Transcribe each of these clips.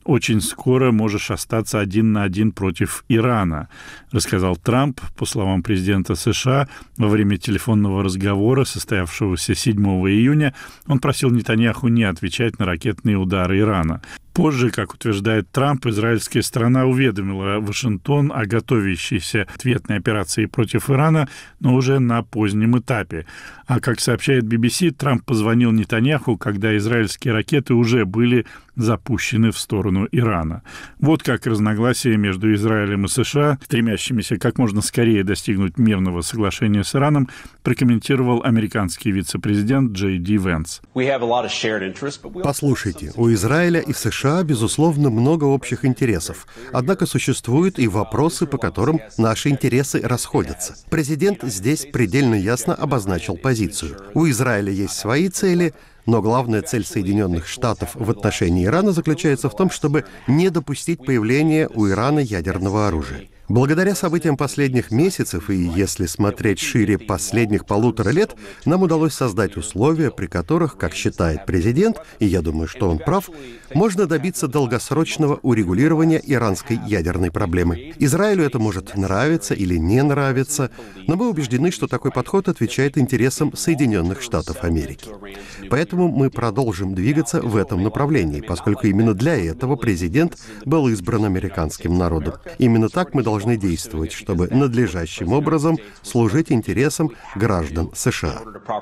очень скоро можешь остаться один на один против Ирана, рассказал Трамп, по словам президента США, во время телефонного разговора, состоявшегося 7 июня. Он просил Нетаньяху не отвечать на ракетные удары Ирана. Позже, как утверждает Трамп, израильская сторона уведомила Вашингтон о готовящейся ответной операции против Ирана, но уже на позднем этапе. А как сообщает BBC, Трамп позвонил Нетаньяху, когда израильские ракеты уже были запущены в сторону Ирана. Вот как разногласия между Израилем и США, стремящимися как можно скорее достигнуть мирного соглашения с Ираном, прокомментировал американский вице-президент Джей Ди Венс. Послушайте, у Израиля и США, безусловно, много общих интересов. Однако существуют и вопросы, по которым наши интересы расходятся. Президент здесь предельно ясно обозначил позицию. У Израиля есть свои цели, но главная цель Соединенных Штатов в отношении Ирана заключается в том, чтобы не допустить появления у Ирана ядерного оружия. Благодаря событиям последних месяцев и, если смотреть шире, последних 1,5 лет, нам удалось создать условия, при которых, как считает президент, и я думаю, что он прав, можно добиться долгосрочного урегулирования иранской ядерной проблемы. Израилю это может нравиться или не нравиться, но мы убеждены, что такой подход отвечает интересам Соединенных Штатов Америки. Поэтому мы продолжим двигаться в этом направлении, поскольку именно для этого президент был избран американским народом. Именно так мы должны действовать, чтобы надлежащим образом служить интересам граждан США.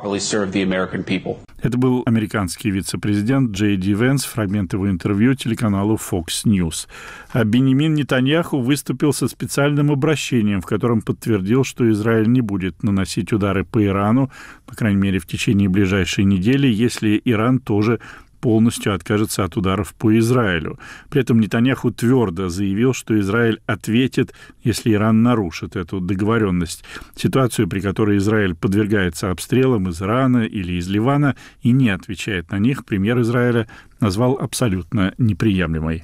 Это был американский вице-президент Джей Ди Венс, фрагмент его интервью телеканалу Fox News. А Биньямин Нетаньяху выступил со специальным обращением, в котором подтвердил, что Израиль не будет наносить удары по Ирану, по крайней мере, в течение ближайшей недели, если Иран тоже полностью откажется от ударов по Израилю. При этом Нетаньяху твердо заявил, что Израиль ответит, если Иран нарушит эту договоренность. Ситуацию, при которой Израиль подвергается обстрелам из Ирана или из Ливана и не отвечает на них, премьер Израиля назвал абсолютно неприемлемой.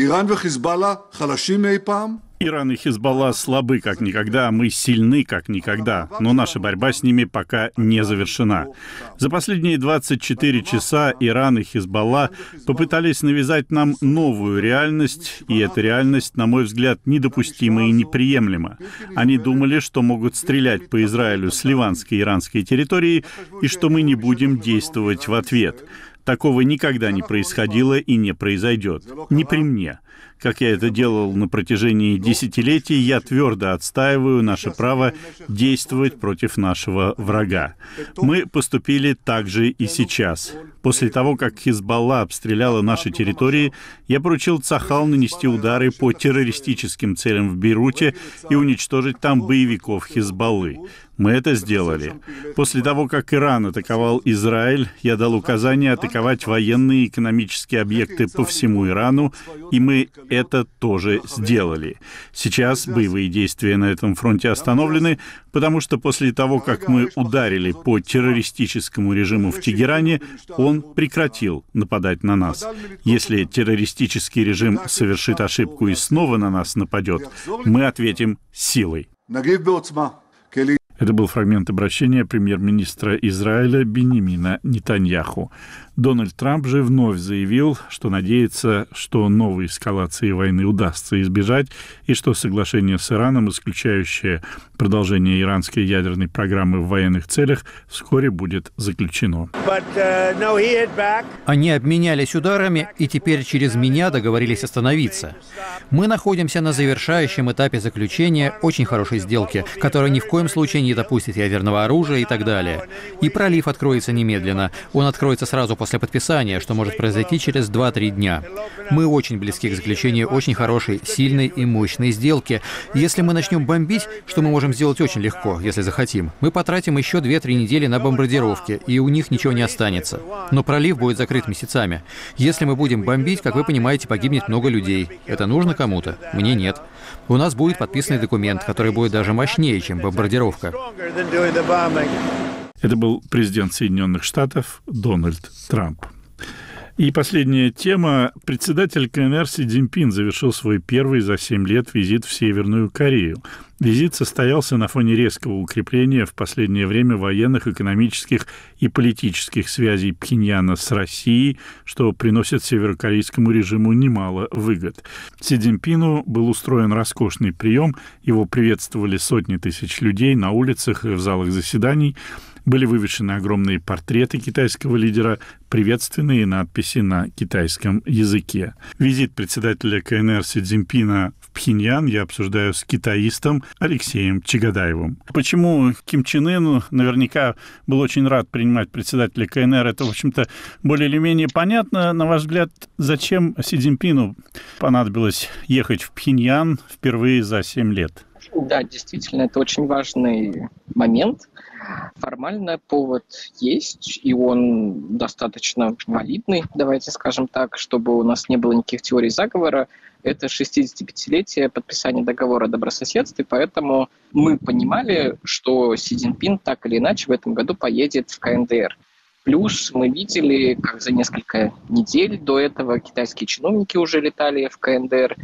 Иран и Хизбалла слабы как никогда, мы сильны как никогда, но наша борьба с ними пока не завершена. За последние 24 часа Иран и Хизбалла попытались навязать нам новую реальность, и эта реальность, на мой взгляд, недопустима и неприемлема. Они думали, что могут стрелять по Израилю с ливанской и иранской территории, и что мы не будем действовать в ответ. Такого никогда не происходило и не произойдет. Не при мне. Как я это делал на протяжении десятилетий, я твердо отстаиваю наше право действовать против нашего врага. Мы поступили так же и сейчас. После того, как Хизбалла обстреляла наши территории, я поручил Цахал нанести удары по террористическим целям в Бейруте и уничтожить там боевиков Хизбаллы. Мы это сделали. После того, как Иран атаковал Израиль, я дал указание атаковать военные и экономические объекты по всему Ирану, и мы это тоже сделали. Сейчас боевые действия на этом фронте остановлены, потому что после того, как мы ударили по террористическому режиму в Тегеране, он прекратил нападать на нас. Если террористический режим совершит ошибку и снова на нас нападет, мы ответим силой. Это был фрагмент обращения премьер-министра Израиля Биньямина Нетаньяху. Дональд Трамп же вновь заявил, что надеется, что новой эскалации войны удастся избежать, и что соглашение с Ираном, исключающее продолжение иранской ядерной программы в военных целях, вскоре будет заключено. Они обменялись ударами и теперь через меня договорились остановиться. Мы находимся на завершающем этапе заключения очень хорошей сделки, которая ни в коем случае не допустит ядерного оружия и так далее. И пролив откроется немедленно. Он откроется сразу после подписания, что может произойти через 2-3 дня. Мы очень близки к заключению очень хорошей, сильной и мощной сделки. Если мы начнем бомбить, что мы можем сделать очень легко, если захотим, мы потратим еще 2-3 недели на бомбардировки, и у них ничего не останется. Но пролив будет закрыт месяцами. Если мы будем бомбить, как вы понимаете, погибнет много людей. Это нужно кому-то? Мне нет. У нас будет подписанный документ, который будет даже мощнее, чем бомбардировка. Это был президент Соединенных Штатов Дональд Трамп. И последняя тема. Председатель КНР Си Цзиньпин завершил свой первый за 7 лет визит в Северную Корею. Визит состоялся на фоне резкого укрепления в последнее время военных, экономических и политических связей Пхеньяна с Россией, что приносит северокорейскому режиму немало выгод. Си Цзиньпину был устроен роскошный прием, его приветствовали сотни тысяч людей на улицах и в залах заседаний. Были вывешены огромные портреты китайского лидера, приветственные надписи на китайском языке. Визит председателя КНР Си Цзиньпина в Пхеньян я обсуждаю с китаистом Алексеем Чагодаевым. Почему Ким Чен Ын наверняка был очень рад принимать председателя КНР, это, в общем-то, более или менее понятно. На ваш взгляд, зачем Си Цзиньпину понадобилось ехать в Пхеньян впервые за 7 лет? Да, действительно, это очень важный момент. Формально повод есть, и он достаточно валидный, давайте скажем так, чтобы у нас не было никаких теорий заговора. Это 65-летие подписания договора о добрососедстве, поэтому мы понимали, что Си Цзиньпин так или иначе в этом году поедет в КНДР. Плюс мы видели, как за несколько недель до этого китайские чиновники уже летали в КНДР,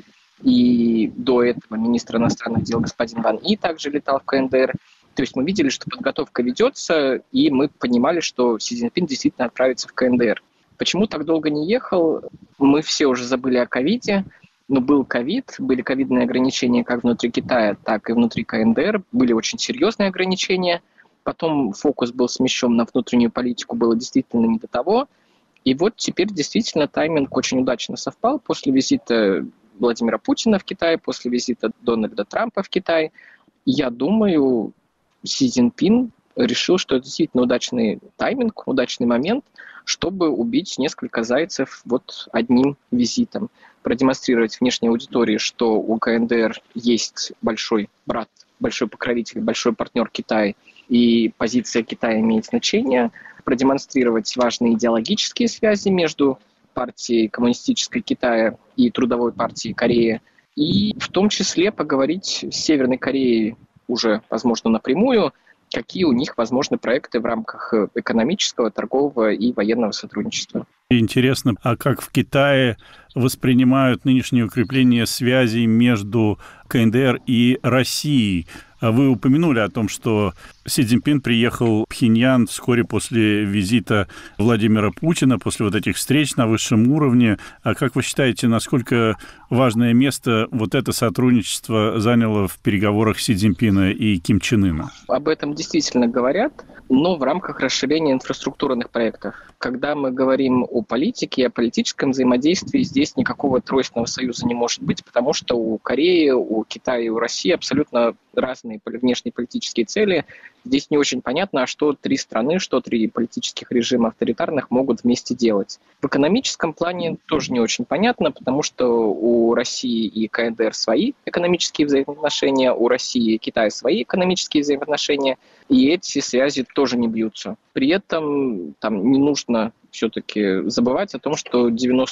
и до этого министр иностранных дел господин Ван И также летал в КНДР. То есть мы видели, что подготовка ведется, и мы понимали, что Си Цзиньпин действительно отправится в КНДР. Почему так долго не ехал? Мы все уже забыли о ковиде, но был ковид, были ковидные ограничения как внутри Китая, так и внутри КНДР, были очень серьезные ограничения. Потом фокус был смещен на внутреннюю политику, было действительно не до того. И вот теперь действительно тайминг очень удачно совпал после визита Владимира Путина в Китай, после визита Дональда Трампа в Китай. Я думаю, Си Цзиньпин решил, что это действительно удачный тайминг, удачный момент, чтобы убить несколько зайцев вот одним визитом. Продемонстрировать внешней аудитории, что у КНДР есть большой брат, большой покровитель, большой партнер Китая, и позиция Китая имеет значение. Продемонстрировать важные идеологические связи между партией коммунистической Китая и Трудовой партией Кореи, и в том числе поговорить с Северной Кореей уже, возможно, напрямую, какие у них возможны проекты в рамках экономического, торгового и военного сотрудничества. Интересно, а как в Китае воспринимают нынешнее укрепление связей между КНДР и Россией? Вы упомянули о том, что Си Цзиньпин приехал в Пхеньян вскоре после визита Владимира Путина, после вот этих встреч на высшем уровне. А как вы считаете, насколько важное место вот это сотрудничество заняло в переговорах Си Цзиньпина и Ким Чен Ына? Об этом действительно говорят, но в рамках расширения инфраструктурных проектов. Когда мы говорим о политике, о политическом взаимодействии, здесь никакого тройственного союза не может быть, потому что у Кореи, у Китая и у России абсолютно разные внешнеполитические цели. Здесь не очень понятно, а что три страны, что три политических режима авторитарных могут вместе делать. В экономическом плане тоже не очень понятно, потому что у России и КНДР свои экономические взаимоотношения, у России и Китая свои экономические взаимоотношения, и эти связи тоже не бьются. При этом там не нужно все-таки забывать о том, что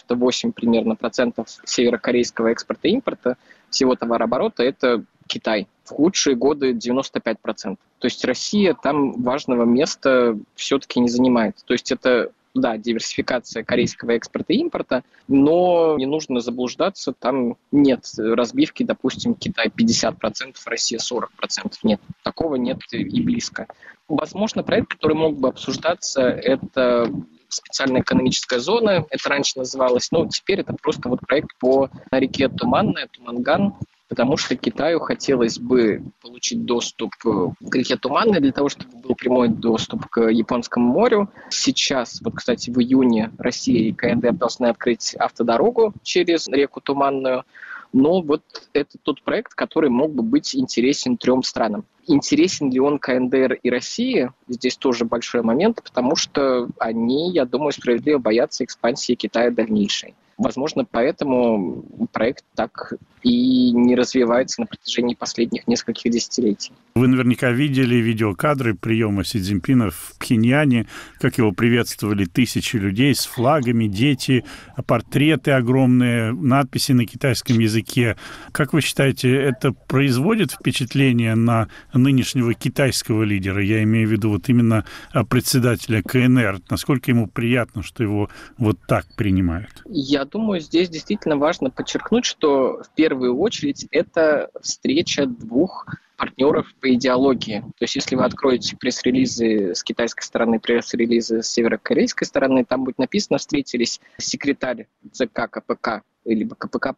98 примерно процентов северокорейского экспорта и импорта всего товарооборота – это Китай. В худшие годы 95%. То есть Россия там важного места все-таки не занимает. То есть это, да, диверсификация корейского экспорта и импорта, но не нужно заблуждаться, там нет разбивки, допустим, Китай 50%, Россия 40%. Нет, такого нет и близко. Возможно, проект, который мог бы обсуждаться, это специальная экономическая зона, это раньше называлось, но теперь это просто вот проект по реке Туманная, Туманган, потому что Китаю хотелось бы получить доступ к реке Туманной для того, чтобы был прямой доступ к Японскому морю. Сейчас, вот, кстати, в июне Россия и КНДР должны открыть автодорогу через реку Туманную. Но вот это тот проект, который мог бы быть интересен трем странам. Интересен ли он КНДР и России? Здесь тоже большой момент, потому что они, я думаю, справедливо боятся экспансии Китая дальнейшей. Возможно, поэтому проект так и не развивается на протяжении последних нескольких десятилетий. Вы наверняка видели видеокадры приема Си Цзиньпина в Пхеньяне, как его приветствовали тысячи людей с флагами, дети, портреты огромные, надписи на китайском языке. Как вы считаете, это производит впечатление на нынешнего китайского лидера? Я имею в виду вот именно председателя КНР. Насколько ему приятно, что его вот так принимают? Я думаю, здесь действительно важно подчеркнуть, что в первую очередь это встреча двух партнеров по идеологии. То есть если вы откроете пресс-релизы с китайской стороны, пресс-релизы с северокорейской стороны, там будет написано: встретились секретарь ЦК КПК либо КПК